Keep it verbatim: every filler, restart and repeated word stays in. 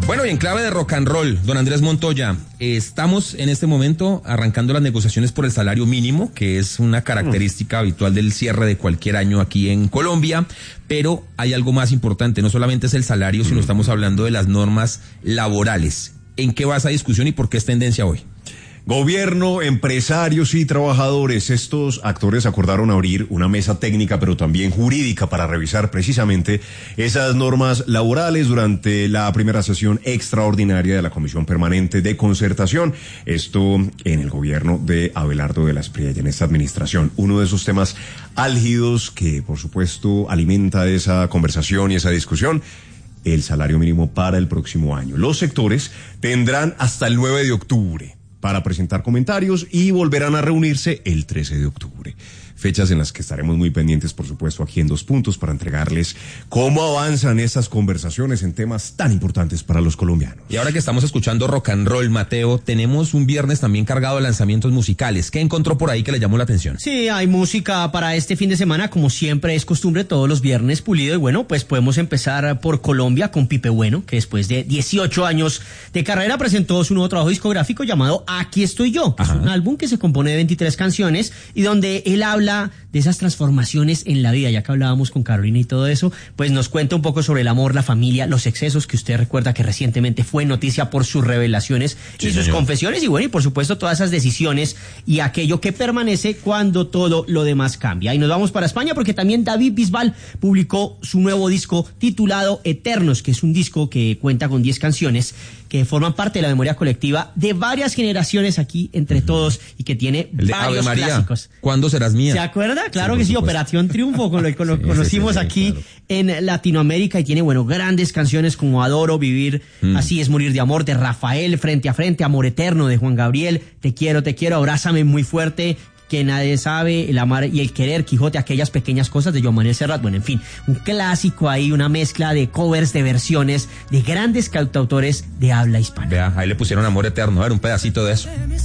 Bueno, y en clave de rock and roll, don Andrés Montoya, eh, estamos en este momento arrancando las negociaciones por el salario mínimo, que es una característica habitual del cierre de cualquier año aquí en Colombia, pero hay algo más importante, no solamente es el salario, sino estamos hablando de las normas laborales. ¿En qué va esa discusión y por qué es tendencia hoy? Gobierno, empresarios y trabajadores, estos actores acordaron abrir una mesa técnica pero también jurídica para revisar precisamente esas normas laborales durante la primera sesión extraordinaria de la Comisión Permanente de Concertación. Esto en el gobierno de Abelardo de la Espriella, en esta administración. Uno de esos temas álgidos que por supuesto alimenta esa conversación y esa discusión, el salario mínimo para el próximo año. Los sectores tendrán hasta el nueve de octubre para presentar comentarios y volverán a reunirse el trece de octubre. Fechas en las que estaremos muy pendientes, por supuesto, aquí en Dos Puntos para entregarles cómo avanzan estas conversaciones en temas tan importantes para los colombianos. Y ahora que estamos escuchando rock and roll, Mateo, tenemos un viernes también cargado de lanzamientos musicales. ¿Qué encontró por ahí que le llamó la atención? Sí, hay música para este fin de semana, como siempre es costumbre, todos los viernes, Pulido. Y bueno, pues podemos empezar por Colombia con Pipe Bueno, que después de dieciocho años de carrera presentó su nuevo trabajo discográfico llamado Aquí Estoy Yo. Es un álbum que se compone de veintitrés canciones y donde él habla de esas transformaciones en la vida, ya que hablábamos con Carolina y todo eso, pues nos cuenta un poco sobre el amor, la familia, los excesos que usted recuerda que recientemente fue noticia por sus revelaciones sí, y sus señor. confesiones, y bueno, y por supuesto todas esas decisiones y aquello que permanece cuando todo lo demás cambia. Y nos vamos para España porque también David Bisbal publicó su nuevo disco titulado Eternos, que es un disco que cuenta con diez canciones que forman parte de la memoria colectiva de varias generaciones aquí entre todos y que tiene el de varios Ave María, clásicos. ¿Cuándo serás mía? ¿Se acuerda? Claro sí, que sí, supuesto. Operación Triunfo, con lo que lo sí, conocimos sí, sí, aquí claro. en Latinoamérica, y tiene, bueno, grandes canciones como Adoro, Vivir, mm. Así es Morir de Amor, de Rafael, Frente a Frente, Amor Eterno, de Juan Gabriel, Te Quiero, Te Quiero, Abrázame Muy Fuerte, Que Nadie Sabe, El Amar y el Querer, Quijote, Aquellas Pequeñas Cosas, de Joan Manuel Serrat. Bueno, en fin, un clásico ahí, una mezcla de covers, de versiones de grandes cantautores de habla hispana. Vea, ahí le pusieron Amor Eterno, a ver, un pedacito de eso.